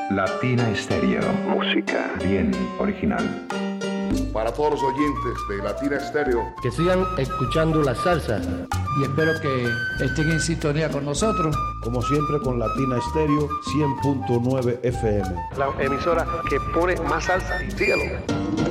Latina Estéreo. Música bien original. Para todos los oyentes de Latina Estéreo, que sigan escuchando la salsa. Y espero que estén en sintonía con nosotros. Como siempre con Latina Estéreo 100.9 FM. La emisora que pone más salsa. síguelo.